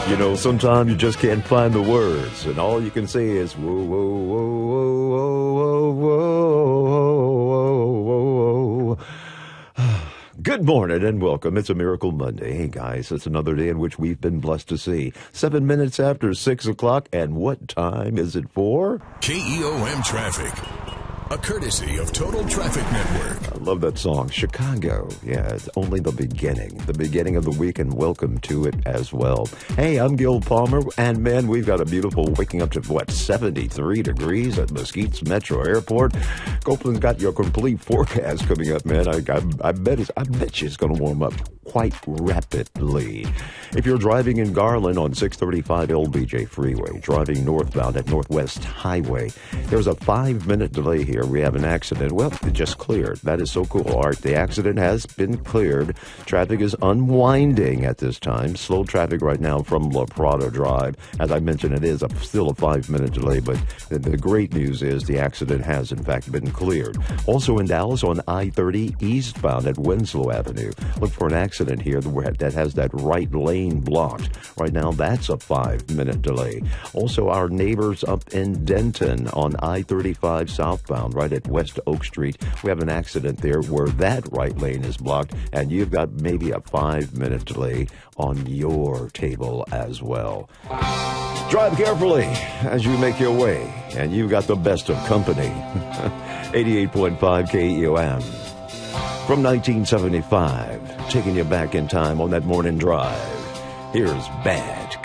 You know, sometimes you just can't find the words, and all you can say is, whoa, whoa, whoa, whoa, whoa, whoa, whoa, whoa. Good morning and welcome. It's a Miracle Monday. Hey, guys, it's another day in which we've been blessed to see. 7 minutes after 6 o'clock, and what time is it for? KEOM Traffic, a courtesy of Total Traffic Network. I love that song, Chicago. Yeah, it's only the beginning of the week, and welcome to it as well. Hey, I'm Gil Palmer, and man, we've got a beautiful waking up to, 73 degrees at Mesquite Metro Airport. Copeland's got your complete forecast coming up, man. I bet you it's going to warm up quite rapidly. If you're driving in Garland on 635 LBJ Freeway, driving northbound at Northwest Highway, there's a 5-minute delay here. We have an accident. Well, it just cleared. That is so cool. All right, the accident has been cleared. Traffic is unwinding at this time. Slow traffic right now from La Prada Drive. As I mentioned, it is still a 5-minute delay, but the great news is the accident has, in fact, been cleared. Also in Dallas on I-30 eastbound at Winslow Avenue. Look for an accident here that has that right lane blocked. Right now, that's a 5-minute delay. Also, our neighbors up in Denton on I-35 southbound, right at West Oak Street. We have an accident there where that right lane is blocked, and you've got maybe a 5-minute delay on your table as well. Drive carefully as you make your way, and you've got the best of company. 88.5 KEOM. From 1975, taking you back in time on that morning drive. Here's Bad